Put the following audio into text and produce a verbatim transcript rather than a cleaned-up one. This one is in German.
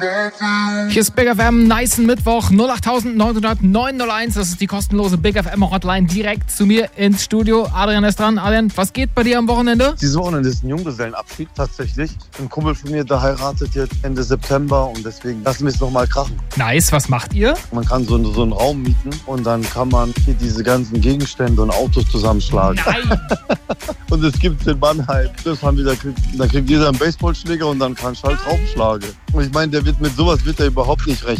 Hier ist Big F M, nicen Mittwoch, null acht neun null neun null eins. Das ist die kostenlose Big F M Hotline direkt zu mir ins Studio. Adrian ist dran. Adrian, was geht bei dir am Wochenende? Dieses Wochenende ist ein Junggesellenabschied tatsächlich. Ein Kumpel von mir, der heiratet jetzt Ende September und deswegen lassen wir es nochmal krachen. Nice, was macht ihr? Man kann so, so einen Raum mieten und dann kann man hier diese ganzen Gegenstände und Autos zusammenschlagen. Nein! Und es gibt den Mann halt. Das haben wir, da kriegt, da kriegt jeder einen Baseballschläger und dann kann ich halt draufschlagen. Und ich meine, der wird mit sowas wird er überhaupt nicht rechnen.